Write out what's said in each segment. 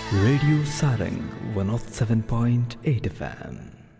Radio Sarang 107.8 FM.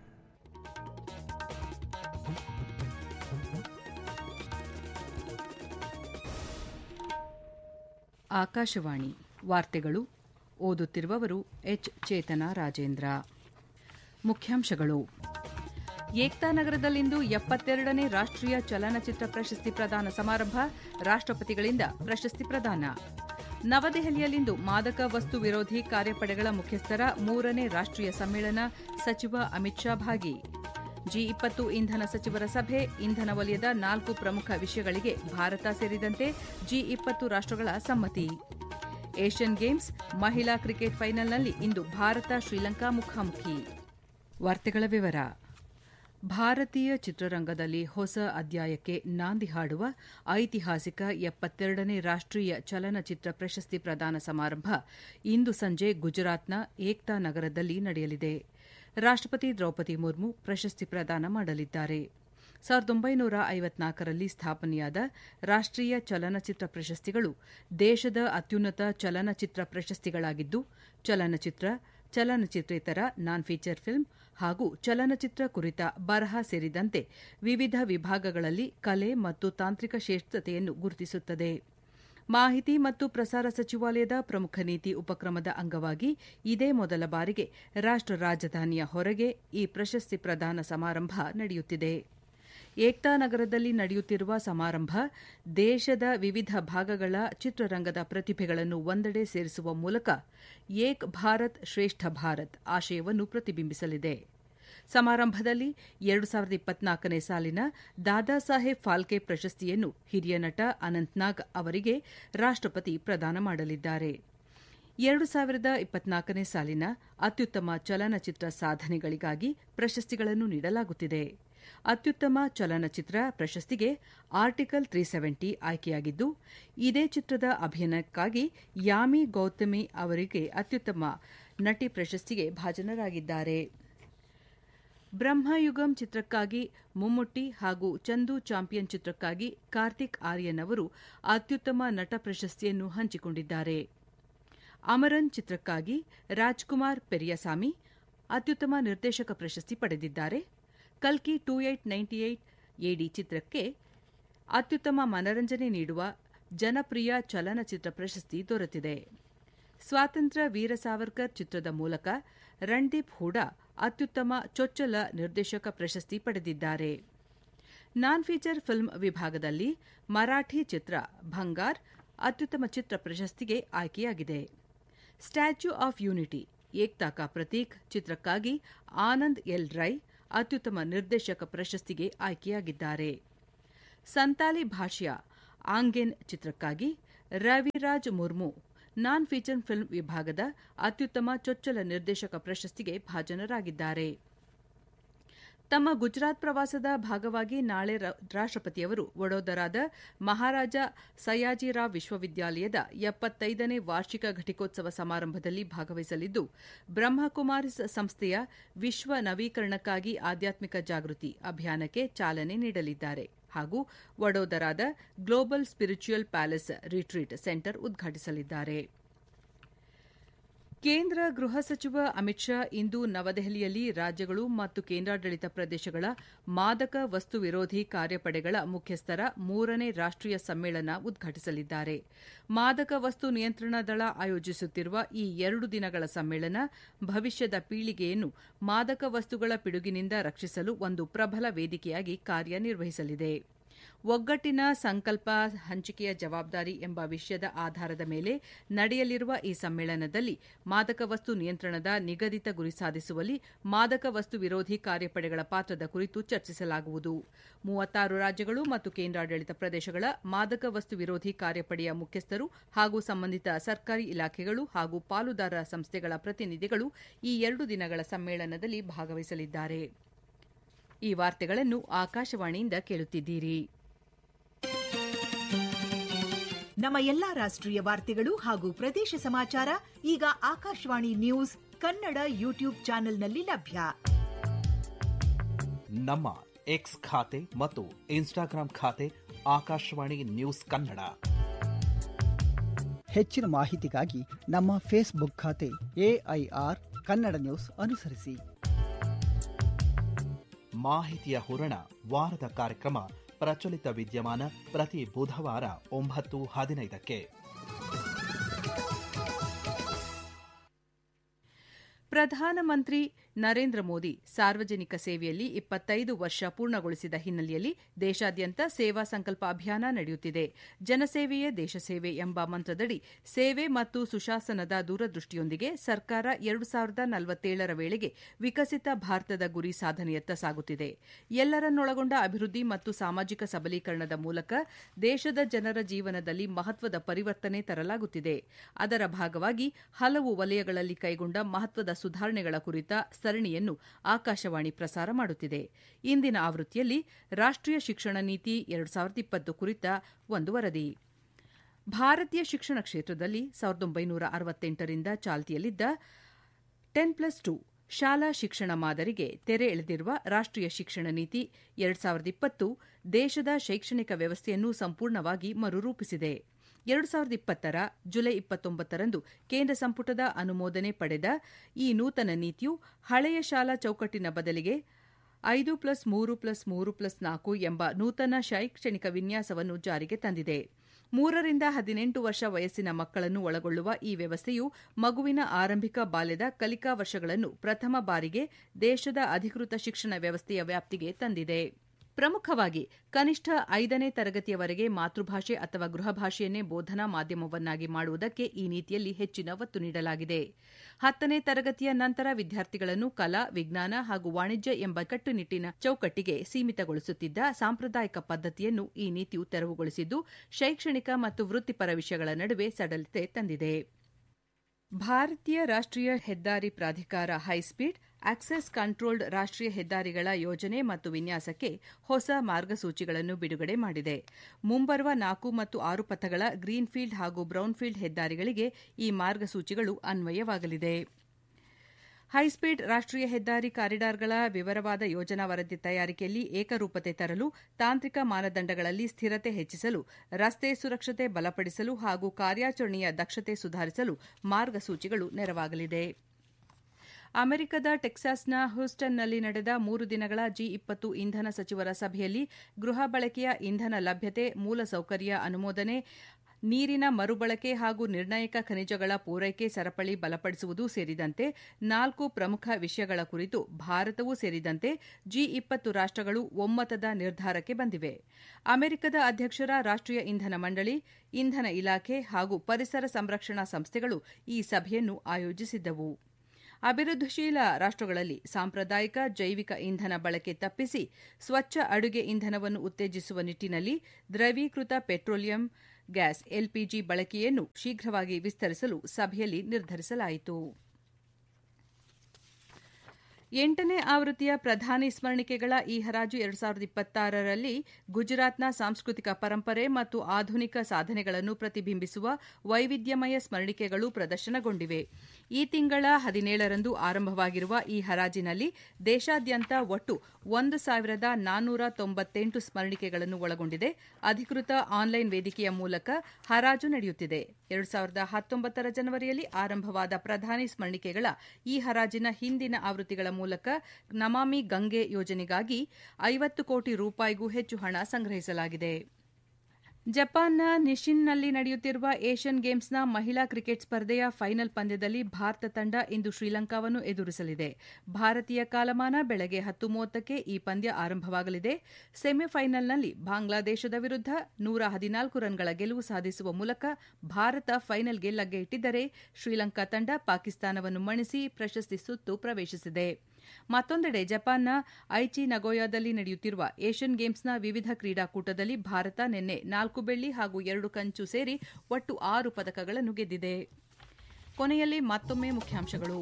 Akashvani ವಾರ್ತೆಗಳು ಓದುತ್ತಿರುವವರು H Chetana Rajendra. ಮುಖ್ಯಾಂಶಗಳು: ಏಕ್ತಾ ನಗರದಲ್ಲಿಂದು 72ನೇ ರಾಷ್ಟ್ರೀಯ ಚಲನಚಿತ್ರ ಪ್ರಶಸ್ತಿ ಪ್ರದಾನ ಸಮಾರಂಭ, ರಾಷ್ಟ್ರಪತಿಗಳಿಂದ ಪ್ರಶಸ್ತಿ ಪ್ರದಾನ. ನವದೆಹಲಿಯಲ್ಲಿಂದು ಮಾದಕ ವಸ್ತು ವಿರೋಧಿ ಕಾರ್ಯಪಡೆಗಳ ಮುಖ್ಯಸ್ಥರ 3ನೇ ರಾಷ್ಟ್ರೀಯ ಸಮ್ಮೇಳನ, ಸಚಿವ ಅಮಿತ್ ಶಾ ಭಾಗಿ. G20 ಇಂಧನ ಸಚಿವರ ಸಭೆ, ಇಂಧನ ವಲಯದ 4 ಪ್ರಮುಖ ವಿಷಯಗಳಿಗೆ ಭಾರತ ಸೇರಿದಂತೆ G20 ರಾಷ್ಟ್ರಗಳ ಸಮ್ಮತಿ. ಏಷ್ಯನ್ ಗೇಮ್ಸ್ ಮಹಿಳಾ ಕ್ರಿಕೆಟ್ ಫೈನಲ್ನಲ್ಲಿ ಇಂದು ಭಾರತ ಶ್ರೀಲಂಕಾ ಮುಖಾಮುಖಿ. ವಾರ್ತೆಗಳ ವಿವರ. ಭಾರತೀಯ ಚಿತ್ರರಂಗದಲ್ಲಿ ಹೊಸ ಅಧ್ಯಾಯಕ್ಕೆ ನಾಂದಿ ಹಾಡುವ ಐತಿಹಾಸಿಕ 72ನೇ ರಾಷ್ಟ್ರೀಯ ಚಲನಚಿತ್ರ ಪ್ರಶಸ್ತಿ ಪ್ರದಾನ ಸಮಾರಂಭ ಇಂದು ಸಂಜೆ ಗುಜರಾತ್ನ ಏಕ್ತಾ ನಗರದಲ್ಲಿ ನಡೆಯಲಿದೆ. ರಾಷ್ಟ್ರಪತಿ ದ್ರೌಪದಿ ಮುರ್ಮು ಪ್ರಶಸ್ತಿ ಪ್ರದಾನ ಮಾಡಲಿದ್ದಾರೆ. 1954ರಲ್ಲಿ ಸ್ಥಾಪನೆಯಾದ ರಾಷ್ಟ್ರೀಯ ಚಲನಚಿತ್ರ ಪ್ರಶಸ್ತಿಗಳು ದೇಶದ ಅತ್ಯುನ್ನತ ಚಲನಚಿತ್ರ ಪ್ರಶಸ್ತಿಗಳಾಗಿದ್ದು, ಚಲನಚಿತ್ರ, ಚಲನಚಿತ್ರೇತರ, ನಾನ್ ಫೀಚರ್ ಫಿಲ್ಮ್ ಹಾಗೂ ಚಲನಚಿತ್ರ ಕುರಿತ ಬರಹ ಸೇರಿದಂತೆ ವಿವಿಧ ವಿಭಾಗಗಳಲ್ಲಿ ಕಲೆ ಮತ್ತು ತಾಂತ್ರಿಕ ಶ್ರೇಷ್ಠತೆಯನ್ನು ಗುರುತಿಸುತ್ತದೆ. ಮಾಹಿತಿ ಮತ್ತು ಪ್ರಸಾರ ಸಚಿವಾಲಯದ ಪ್ರಮುಖ ನೀತಿ ಉಪಕ್ರಮದ ಅಂಗವಾಗಿ ಇದೇ ಮೊದಲ ಬಾರಿಗೆ ರಾಷ್ಟ್ರ ರಾಜಧಾನಿಯ ಹೊರಗೆ ಈ ಪ್ರಶಸ್ತಿ ಪ್ರದಾನ ಸಮಾರಂಭ ನಡೆಯುತ್ತಿದೆ. ಏಕ್ತಾ ನಗರದಲ್ಲಿ ನಡೆಯುತ್ತಿರುವ ಸಮಾರಂಭ ದೇಶದ ವಿವಿಧ ಭಾಗಗಳ ಚಿತ್ರರಂಗದ ಪ್ರತಿಭೆಗಳನ್ನು ಒಂದೆಡೆ ಸೇರಿಸುವ ಮೂಲಕ ಏಕ್ ಭಾರತ್ ಶ್ರೇಷ್ಠ ಭಾರತ್ ಆಶಯವನ್ನು ಪ್ರತಿಬಿಂಬಿಸಲಿದೆ. ಸಮಾರಂಭದಲ್ಲಿ 2024ನೇ ಸಾಲಿನ ದಾದಾ ಸಾಹೇಬ್ ಫಾಲ್ಕೆ ಪ್ರಶಸ್ತಿಯನ್ನು ಹಿರಿಯ ನಟ ಅನಂತ್ನಾಗ್ ಅವರಿಗೆ ರಾಷ್ಟ್ರಪತಿ ಪ್ರದಾನ ಮಾಡಲಿದ್ದಾರೆ. 2024ನೇ ಸಾಲಿನ ಅತ್ಯುತ್ತಮ ಚಲನಚಿತ್ರ ಸಾಧನೆಗಳಿಗಾಗಿ ಪ್ರಶಸ್ತಿಗಳನ್ನು ನೀಡಲಾಗುತ್ತಿದೆ. ಅತ್ಯುತ್ತಮ ಚಲನಚಿತ್ರ ಪ್ರಶಸ್ತಿಗೆ ಆರ್ಟಿಕಲ್ 370 ಆಯ್ಕೆಯಾಗಿದ್ದು, ಇದೇ ಚಿತ್ರದ ಅಭಿನಯಕ್ಕಾಗಿ ಯಾಮಿ ಗೌತಮಿ ಅವರಿಗೆ ಅತ್ಯುತ್ತಮ ನಟಿ ಪ್ರಶಸ್ತಿಗೆ ಭಾಜನರಾಗಿದ್ದಾರೆ. ಬ್ರಹ್ಮಯುಗಂ ಚಿತ್ರಕ್ಕಾಗಿ ಮಮ್ಮುಟ್ಟಿ ಹಾಗೂ ಚಂದು ಚಾಂಪಿಯನ್ ಚಿತ್ರಕ್ಕಾಗಿ ಕಾರ್ತಿಕ್ ಆರ್ಯನ್ ಅವರು ಅತ್ಯುತ್ತಮ ನಟ ಪ್ರಶಸ್ತಿಯನ್ನು ಹಂಚಿಕೊಂಡಿದ್ದಾರೆ. ಅಮರನ್ ಚಿತ್ರಕ್ಕಾಗಿ ರಾಜ್ಕುಮಾರ್ ಪೆರಿಯಸಾಮಿ ಅತ್ಯುತ್ತಮ ನಿರ್ದೇಶಕ ಪ್ರಶಸ್ತಿ ಪಡೆದಿದ್ದಾರೆ. ಕಲ್ಕಿ 2898 AD ಚಿತ್ರಕ್ಕೆ ಅತ್ಯುತ್ತಮ ಮನರಂಜನೆ ನೀಡುವ ಜನಪ್ರಿಯ ಚಲನಚಿತ್ರ ಪ್ರಶಸ್ತಿ ದೊರೆತಿದೆ. ಸ್ವಾತಂತ್ರ್ಯ ವೀರ ಸಾವರ್ಕರ್ ಚಿತ್ರದ ಮೂಲಕ ರಣದೀಪ್ ಹೂಡಾ ಅತ್ಯುತ್ತಮ ಚೊಚ್ಚಲ ನಿರ್ದೇಶಕ ಪ್ರಶಸ್ತಿ ಪಡೆದಿದ್ದಾರೆ. ನಾನ್ ಫೀಚರ್ ಫಿಲ್ಮ್ ವಿಭಾಗದಲ್ಲಿ ಮರಾಠಿ ಚಿತ್ರ ಭಂಗಾರ್ ಅತ್ಯುತ್ತಮ ಚಿತ್ರ ಪ್ರಶಸ್ತಿಗೆ ಆಯ್ಕೆಯಾಗಿದೆ. ಸ್ಟ್ಯಾಚ್ಯೂ ಆಫ್ ಯೂನಿಟಿ ಏಕ್ತಾ ಕಾ ಪ್ರತೀಕ್ ಚಿತ್ರಕ್ಕಾಗಿ ಆನಂದ್ ಎಲ್ ರೈ ಅತ್ಯುತ್ತಮ ನಿರ್ದೇಶಕ ಪ್ರಶಸ್ತಿಗೆ ಆಯ್ಕೆಯಾಗಿದ್ದಾರೆ. ಸಂತಾಲಿ ಭಾಷೆಯ ಆಂಗೆನ್ ಚಿತ್ರಕ್ಕಾಗಿ ರವಿರಾಜ್ ಮುರ್ಮು ನಾನ್ ಫೀಚರ್ ಫಿಲ್ಮ್ ವಿಭಾಗದ ಅತ್ಯುತ್ತಮ ಚೊಚ್ಚಲ ನಿರ್ದೇಶಕ ಪ್ರಶಸ್ತಿಗೆ ಭಾಜನರಾಗಿದ್ದಾರೆ. ತಮ್ಮ ಗುಜರಾತ್ ಪ್ರವಾಸದ ಭಾಗವಾಗಿ ನಾಳೆ ರಾಷ್ಟ್ರಪತಿಯವರು ವಡೋದರಾದ ಮಹಾರಾಜ ಸಯಾಜಿರಾವ್ ವಿಶ್ವವಿದ್ಯಾಲಯದ 75ನೇ ವಾರ್ಷಿಕ ಘಟಿಕೋತ್ಸವ ಸಮಾರಂಭದಲ್ಲಿ ಭಾಗವಹಿಸಲಿದ್ದು, ಬ್ರಹ್ಮಕುಮಾರಿಸ್ ಸಂಸ್ಥೆಯ ವಿಶ್ವ ನವೀಕರಣಕ್ಕಾಗಿ ಆಧ್ಯಾತ್ಮಿಕ ಜಾಗೃತಿ ಅಭಿಯಾನಕ್ಕೆ ಚಾಲನೆ ನೀಡಲಿದ್ದಾರೆ ಹಾಗೂ ವಡೋದರಾದ global spiritual palace retreat centre ಉದ್ಘಾಟಿಸಲಿದ್ದಾರೆ. ಕೇಂದ್ರ ಗೃಹ ಸಚಿವ ಅಮಿತ್ ಶಾ ಇಂದು ನವದೆಹಲಿಯಲ್ಲಿ ರಾಜ್ಯಗಳು ಮತ್ತು ಕೇಂದ್ರಾಡಳಿತ ಪ್ರದೇಶಗಳ ಮಾದಕ ವಸ್ತು ವಿರೋಧಿ ಕಾರ್ಯಪಡೆಗಳ ಮುಖ್ಯಸ್ಥರ 3ನೇ ರಾಷ್ಟ್ರೀಯ ಸಮ್ಮೇಳನ ಉದ್ಘಾಟಿಸಲಿದ್ದಾರೆ. ಮಾದಕ ವಸ್ತು ನಿಯಂತ್ರಣ ದಳ ಆಯೋಜಿಸುತ್ತಿರುವ ಈ 2 ದಿನಗಳ ಸಮ್ಮೇಳನ ಭವಿಷ್ಯದ ಪೀಳಿಗೆಯನ್ನು ಮಾದಕ ವಸ್ತುಗಳ ಪಿಡುಗಿನಿಂದ ರಕ್ಷಿಸಲು ಒಂದು ಪ್ರಬಲ ವೇದಿಕೆಯಾಗಿ ಕಾರ್ಯನಿರ್ವಹಿಸಲಿದೆ. ಒಗ್ಗಟ್ಟಿನ ಸಂಕಲ್ಪ, ಹಂಚಿಕೆಯ ಜವಾಬ್ದಾರಿ ಎಂಬ ವಿಷಯದ ಆಧಾರದ ಮೇಲೆ ನಡೆಯಲಿರುವ ಈ ಸಮ್ಮೇಳನದಲ್ಲಿ ಮಾದಕ ವಸ್ತು ನಿಯಂತ್ರಣದ ನಿಗದಿತ ಗುರಿ ಸಾಧಿಸುವಲ್ಲಿ ಮಾದಕ ವಸ್ತು ವಿರೋಧಿ ಕಾರ್ಯಪಡೆಗಳ ಪಾತ್ರದ ಕುರಿತು ಚರ್ಚಿಸಲಾಗುವುದು. 36 ರಾಜ್ಯಗಳು ಮತ್ತು ಕೇಂದ್ರಾಡಳಿತ ಪ್ರದೇಶಗಳ ಮಾದಕ ವಸ್ತು ವಿರೋಧಿ ಕಾರ್ಯಪಡೆಯ ಮುಖ್ಯಸ್ಥರು ಹಾಗೂ ಸಂಬಂಧಿತ ಸರ್ಕಾರಿ ಇಲಾಖೆಗಳು ಹಾಗೂ ಪಾಲುದಾರ ಸಂಸ್ಥೆಗಳ ಪ್ರತಿನಿಧಿಗಳು ಈ 2 ದಿನಗಳ ಸಮ್ಮೇಳನದಲ್ಲಿ ಭಾಗವಹಿಸಲಿದ್ದಾರೆ. ಈ ವಾರ್ತೆಗಳನ್ನು ಆಕಾಶವಾಣಿಯಿಂದ ಕೇಳುತ್ತಿದ್ದೀರಿ. ನಮ್ಮ ಎಲ್ಲಾ ರಾಷ್ಟ್ರೀಯ ವಾರ್ತೆಗಳು ಹಾಗೂ ಪ್ರದೇಶ ಸಮಾಚಾರ ಈಗ ಆಕಾಶವಾಣಿ ನ್ಯೂಸ್ ಕನ್ನಡ ಯೂಟ್ಯೂಬ್ ಚಾನೆಲ್ನಲ್ಲಿ ಲಭ್ಯ. ನಮ್ಮ ಎಕ್ಸ್ ಖಾತೆ ಮತ್ತು ಇನ್ಸ್ಟಾಗ್ರಾಂ ಖಾತೆ ಆಕಾಶವಾಣಿ ನ್ಯೂಸ್ ಕನ್ನಡ. ಹೆಚ್ಚಿನ ಮಾಹಿತಿಗಾಗಿ ನಮ್ಮ ಫೇಸ್ಬುಕ್ ಖಾತೆ AIR ಕನ್ನಡ ನ್ಯೂಸ್ ಅನುಸರಿಸಿ. ಮಾಹಿತಿಯ ಹೂರಣ ವಾರದ ಕಾರ್ಯಕ್ರಮ ಪ್ರಚಲಿತ ವಿದ್ಯಮಾನ ಪ್ರತಿ ಬುಧವಾರ 9:15ಕ್ಕೆ. ಪ್ರಧಾನಮಂತ್ರಿ ನರೇಂದ್ರ ಮೋದಿ ಸಾರ್ವಜನಿಕ ಸೇವೆಯಲ್ಲಿ 25 ವರ್ಷ ಪೂರ್ಣಗೊಳಿಸಿದ ಹಿನ್ನೆಲೆಯಲ್ಲಿ ದೇಶಾದ್ಯಂತ ಸೇವಾ ಸಂಕಲ್ಪ ಅಭಿಯಾನ ನಡೆಯುತ್ತಿದೆ. ಜನಸೇವೆಯೇ ದೇಶ ಸೇವೆ ಎಂಬ ಮಂತ್ರದಡಿ ಸೇವೆ ಮತ್ತು ಸುಶಾಸನದ ದೂರದೃಷ್ಟಿಯೊಂದಿಗೆ ಸರ್ಕಾರ 2047ರ ವೇಳೆಗೆ ವಿಕಸಿತ ಭಾರತದ ಗುರಿ ಸಾಧನೆಯತ್ತ ಸಾಗುತ್ತಿದೆ. ಎಲ್ಲರನ್ನೊಳಗೊಂಡ ಅಭಿವೃದ್ಧಿ ಮತ್ತು ಸಾಮಾಜಿಕ ಸಬಲೀಕರಣದ ಮೂಲಕ ದೇಶದ ಜನರ ಜೀವನದಲ್ಲಿ ಮಹತ್ವದ ಪರಿವರ್ತನೆ ತರಲಾಗುತ್ತಿದೆ. ಅದರ ಭಾಗವಾಗಿ ಹಲವು ವಲಯಗಳಲ್ಲಿ ಕೈಗೊಂಡ ಮಹತ್ವದ ಸುಧಾರಣೆಗಳ ಕುರಿತ ಸರಣಿಯನ್ನು ಆಕಾಶವಾಣಿ ಪ್ರಸಾರ ಮಾಡುತ್ತಿದೆ. ಇಂದಿನ ಆವೃತ್ತಿಯಲ್ಲಿ ರಾಷ್ಟ್ರೀಯ ಶಿಕ್ಷಣ ನೀತಿ 2020 ಕುರಿತ ಒಂದು ವರದಿ. ಭಾರತೀಯ ಶಿಕ್ಷಣ ಕ್ಷೇತ್ರದಲ್ಲಿ 1968ರಿಂದ ಚಾಲ್ತಿಯಲ್ಲಿದ್ದ 10+2 ಶಾಲಾ ಶಿಕ್ಷಣ ಮಾದರಿಗೆ ತೆರೆ ಎಳೆದಿರುವ ರಾಷ್ಟ್ರೀಯ ಶಿಕ್ಷಣ ನೀತಿ 2020 ದೇಶದ ಶೈಕ್ಷಣಿಕ ವ್ಯವಸ್ಥೆಯನ್ನು ಸಂಪೂರ್ಣವಾಗಿ ಮರುರೂಪಿಸಿದೆ. 2020ರ ಜುಲೈ 29ರಂದು ಕೇಂದ್ರ ಸಂಪುಟದ ಅನುಮೋದನೆ ಪಡೆದ ಈ ನೂತನ ನೀತಿಯು ಹಳೆಯ ಶಾಲಾ ಚೌಕಟ್ಟಿನ ಬದಲಿಗೆ 5+3+3+4 ಎಂಬ ನೂತನ ಶೈಕ್ಷಣಿಕ ವಿನ್ಯಾಸವನ್ನು ಜಾರಿಗೆ ತಂದಿದೆ. 3ರಿಂದ 18 ವರ್ಷ ವಯಸ್ಸಿನ ಮಕ್ಕಳನ್ನು ಒಳಗೊಳ್ಳುವ ಈ ವ್ಯವಸ್ಥೆಯು ಮಗುವಿನ ಆರಂಭಿಕ ಬಾಲ್ಯದ ಕಲಿಕಾ ವರ್ಷಗಳನ್ನು ಪ್ರಥಮ ಬಾರಿಗೆ ದೇಶದ ಅಧಿಕೃತ ಶಿಕ್ಷಣ ವ್ಯವಸ್ಥೆಯ ವ್ಯಾಪ್ತಿಗೆ ತಂದಿದೆ. ಪ್ರಮುಖವಾಗಿ ಕನಿಷ್ಠ 5ನೇ ತರಗತಿಯವರೆಗೆ ಮಾತೃಭಾಷೆ ಅಥವಾ ಗೃಹಭಾಷೆಯನ್ನೇ ಬೋಧನಾ ಮಾಧ್ಯಮವನ್ನಾಗಿ ಮಾಡುವುದಕ್ಕೆ ಈ ನೀತಿಯಲ್ಲಿ ಹೆಚ್ಚಿನ ಒತ್ತು ನೀಡಲಾಗಿದೆ. 10ನೇ ತರಗತಿಯ ನಂತರ ವಿದ್ಯಾರ್ಥಿಗಳನ್ನು ಕಲಾ, ವಿಜ್ಞಾನ ಹಾಗೂ ವಾಣಿಜ್ಯ ಎಂಬ ಕಟ್ಟುನಿಟ್ಟಿನ ಚೌಕಟ್ಟಿಗೆ ಸೀಮಿತಗೊಳಿಸುತ್ತಿದ್ದ ಸಾಂಪ್ರದಾಯಿಕ ಪದ್ಧತಿಯನ್ನು ಈ ನೀತಿಯು ತೆರವುಗೊಳಿಸಿದ್ದು ಶೈಕ್ಷಣಿಕ ಮತ್ತು ವೃತ್ತಿಪರ ವಿಷಯಗಳ ನಡುವೆ ಸಡಲತೆ ತಂದಿದೆ. ಭಾರತೀಯ ರಾಷ್ಟ್ರೀಯ ಹೆದ್ದಾರಿ ಪ್ರಾಧಿಕಾರ ಹೈಸ್ಪೀಡ್ ಆಕ್ಸೆಸ್ ಕಂಟ್ರೋಲ್ಡ್ ರಾಷ್ಟ್ರೀಯ ಹೆದ್ದಾರಿಗಳ ಯೋಜನೆ ಮತ್ತು ವಿನ್ಯಾಸಕ್ಕೆ ಹೊಸ ಮಾರ್ಗಸೂಚಿಗಳನ್ನು ಬಿಡುಗಡೆ ಮಾಡಿದೆ. ಮುಂಬರುವ 4 ಮತ್ತು 6 ಪಥಗಳ ಗ್ರೀನ್ಫೀಲ್ಡ್ ಹಾಗೂ ಬ್ರೌನ್ಫೀಲ್ಡ್ ಹೆದ್ದಾರಿಗಳಿಗೆ ಈ ಮಾರ್ಗಸೂಚಿಗಳು ಅನ್ವಯವಾಗಲಿದೆ. ಹೈಸ್ಪೀಡ್ ರಾಷ್ಟ್ರೀಯ ಹೆದ್ದಾರಿ ಕಾರಿಡಾರ್ಗಳ ವಿವರವಾದ ಯೋಜನಾ ವರದಿ ತಯಾರಿಕೆಯಲ್ಲಿ ಏಕರೂಪತೆ ತರಲು, ತಾಂತ್ರಿಕ ಮಾನದಂಡಗಳಲ್ಲಿ ಸ್ಥಿರತೆ ಹೆಚ್ಚಿಸಲು, ರಸ್ತೆ ಸುರಕ್ಷತೆ ಬಲಪಡಿಸಲು ಹಾಗೂ ಕಾರ್ಯಾಚರಣೆಯ ದಕ್ಷತೆ ಸುಧಾರಿಸಲು ಮಾರ್ಗಸೂಚಿಗಳು ನೆರವಾಗಲಿದೆ. ಅಮೆರಿಕದ ಟೆಕ್ಸಾಸ್ನ ಹ್ಯೂಸ್ಟನ್ನಲ್ಲಿ ನಡೆದ 3 ದಿನಗಳ G20 ಇಂಧನ ಸಚಿವರ ಸಭೆಯಲ್ಲಿ ಗೃಹ ಬಳಕೆಯ ಇಂಧನ ಲಭ್ಯತೆ, ಮೂಲಸೌಕರ್ಯ ಅನುಮೋದನೆ, ನೀರಿನ ಮರುಬಳಕೆ ಹಾಗೂ ನಿರ್ಣಾಯಕ ಖನಿಜಗಳ ಪೂರೈಕೆ ಸರಪಳಿ ಬಲಪಡಿಸುವುದು ಸೇರಿದಂತೆ 4 ಪ್ರಮುಖ ವಿಷಯಗಳ ಕುರಿತು ಭಾರತವೂ ಸೇರಿದಂತೆ G20 ರಾಷ್ಟ್ರಗಳು ಒಮ್ಮತದ ನಿರ್ಧಾರಕ್ಕೆ ಬಂದಿವೆ. ಅಮೆರಿಕದ ಅಧ್ಯಕ್ಷರ ರಾಷ್ಟ್ರೀಯ ಇಂಧನ ಮಂಡಳಿ, ಇಂಧನ ಇಲಾಖೆ ಹಾಗೂ ಪರಿಸರ ಸಂರಕ್ಷಣಾ ಸಂಸ್ಥೆಗಳು ಈ ಸಭೆಯನ್ನು ಆಯೋಜಿಸಿದ್ದವು. ಅಭಿವೃದ್ಧಿಶೀಲ ರಾಷ್ಟ್ರಗಳಲ್ಲಿ ಸಾಂಪ್ರದಾಯಿಕ ಜೈವಿಕ ಇಂಧನ ಬಳಕೆ ತಪ್ಪಿಸಿ ಸ್ವಚ್ಛ ಅಡುಗೆ ಇಂಧನವನ್ನು ಉತ್ತೇಜಿಸುವ ನಿಟ್ಟಿನಲ್ಲಿ ದ್ರವೀಕೃತ ಪೆಟ್ರೋಲಿಯಂ ಗ್ಯಾಸ್ LPG ಬಳಕೆಯನ್ನು ಶೀಘ್ರವಾಗಿ ವಿಸ್ತರಿಸಲು ಸಭೆಯಲ್ಲಿ ನಿರ್ಧರಿಸಲಾಯಿತು. 8ನೇ ಆವೃತ್ತಿಯ ಪ್ರಧಾನಿ ಸ್ಮರಣಿಕೆಗಳ ಈ ಹರಾಜು 2026ರಲ್ಲಿ ಗುಜರಾತ್ನ ಸಾಂಸ್ಕೃತಿಕ ಪರಂಪರೆ ಮತ್ತು ಆಧುನಿಕ ಸಾಧನೆಗಳನ್ನು ಪ್ರತಿಬಿಂಬಿಸುವ ವೈವಿಧ್ಯಮಯ ಸ್ಮರಣಿಕೆಗಳು ಪ್ರದರ್ಶನಗೊಂಡಿವೆ. ಈ ತಿಂಗಳ 17ರಂದು ಆರಂಭವಾಗಿರುವ ಈ ಹರಾಜಿನಲ್ಲಿ ದೇಶಾದ್ಯಂತ ಒಟ್ಟು 1,498 ಸ್ಮರಣಿಕೆಗಳನ್ನು ಒಳಗೊಂಡಿದೆ. ಅಧಿಕೃತ ಆನ್ಲೈನ್ ವೇದಿಕೆಯ ಮೂಲಕ ಹರಾಜು ನಡೆಯುತ್ತಿದೆ. 2019ರ ಜನವರಿಯಲ್ಲಿ ಆರಂಭವಾದ ಪ್ರಧಾನಿ ಸ್ಮರಣಿಕೆಗಳ ಈ ಹರಾಜಿನ ಹಿಂದಿನ ಆವೃತ್ತಿಗಳ ಮೂಲಕ ನಮಾಮಿ ಗಂಗೆ ಯೋಜನೆಗಾಗಿ 50 ಕೋಟಿ ರೂಪಾಯಿಗೂ ಹೆಚ್ಚು ಹಣ ಸಂಗ್ರಹಿಸಲಾಗಿದೆ. ಜಪಾನ್ನ ನಿಶಿನ್ನಲ್ಲಿ ನಡೆಯುತ್ತಿರುವ ಏಷ್ಯನ್ ಗೇಮ್ಸ್ನ ಮಹಿಳಾ ಕ್ರಿಕೆಟ್ ಸ್ಪರ್ಧೆಯ ಫೈನಲ್ ಪಂದ್ಯದಲ್ಲಿ ಭಾರತ ತಂಡ ಇಂದು ಶ್ರೀಲಂಕಾವನ್ನು ಎದುರಿಸಲಿದೆ. ಭಾರತೀಯ ಕಾಲಮಾನ ಬೆಳಗ್ಗೆ 10:30ಕ್ಕೆ ಈ ಪಂದ್ಯ ಆರಂಭವಾಗಲಿದೆ. ಸೆಮಿಫೈನಲ್ನಲ್ಲಿ ಬಾಂಗ್ಲಾದೇಶದ ವಿರುದ್ಧ 114 ರನ್ಗಳ ಗೆಲುವು ಸಾಧಿಸುವ ಮೂಲಕ ಭಾರತ ಫೈನಲ್ಗೆ ಲಗ್ಗೆ ಇಟ್ಟಿದ್ದರೆ ಶ್ರೀಲಂಕಾ ತಂಡ ಪಾಕಿಸ್ತಾನವನ್ನು ಮಣಿಸಿ ಪ್ರಶಸ್ತಿ ಸುತ್ತು ಪ್ರವೇಶಿಸಿದೆ. ಮತ್ತೊಂದೆಡೆ ಜಪಾನ್ನ ಐಚಿ ನಗೋಯಾದಲ್ಲಿ ನಡೆಯುತ್ತಿರುವ ಏಷ್ಯನ್ ಗೇಮ್ಸ್ನ ವಿವಿಧ ಕ್ರೀಡಾಕೂಟದಲ್ಲಿ ಭಾರತ ನಿನ್ನೆ 4 ಬೆಳ್ಳಿ ಹಾಗೂ 2 ಕಂಚು ಸೇರಿ ಒಟ್ಟು 6 ಪದಕಗಳನ್ನು ಗೆದ್ದಿದೆ. ಕೊನೆಯಲ್ಲಿ ಮತ್ತೊಮ್ಮೆ ಮುಖ್ಯಾಂಶಗಳು.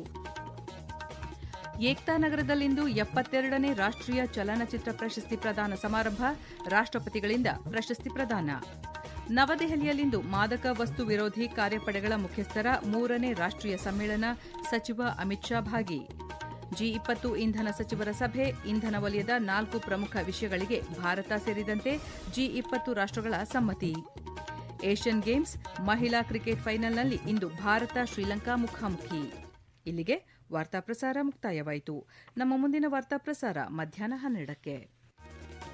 ಏಕ್ತಾ ನಗರದಲ್ಲಿಂದು 72ನೇ ರಾಷ್ಟ್ರೀಯ ಚಲನಚಿತ್ರ ಪ್ರಶಸ್ತಿ ಪ್ರದಾನ ಸಮಾರಂಭ, ರಾಷ್ಟ್ರಪತಿಗಳಿಂದ ಪ್ರಶಸ್ತಿ ಪ್ರದಾನ. ನವದೆಹಲಿಯಲ್ಲಿಂದು ಮಾದಕ ವಸ್ತು ವಿರೋಧಿ ಕಾರ್ಯಪಡೆಗಳ ಮುಖ್ಯಸ್ಥರ 3ನೇ ರಾಷ್ಟ್ರೀಯ ಸಮ್ಮೇಳನ, ಸಚಿವ ಅಮಿತ್ ಶಾ ಭಾಗಿ. G20 ಇಂಧನ ಸಚಿವರ ಸಭೆ, ಇಂಧನ ವಲಯದ 4 ಪ್ರಮುಖ ವಿಷಯಗಳಿಗೆ ಭಾರತ ಸೇರಿದಂತೆ G20 ರಾಷ್ಟ್ರಗಳ ಸಮ್ಮತಿ. ಏಷ್ಯನ್ ಗೇಮ್ಸ್ ಮಹಿಳಾ ಕ್ರಿಕೆಟ್ ಫೈನಲ್ನಲ್ಲಿ ಇಂದು ಭಾರತ ಶ್ರೀಲಂಕಾ ಮುಖಾಮುಖಿ. ಇಲ್ಲಿಗೆ ವಾರ್ತಾ ಪ್ರಸಾರ ಮುಕ್ತಾಯವಾಯಿತು. ನಮ್ಮ ಮುಂದಿನ ವಾರ್ತಾ ಪ್ರಸಾರ ಮಧ್ಯಾಹ್ನ 12ಕ್ಕೆ.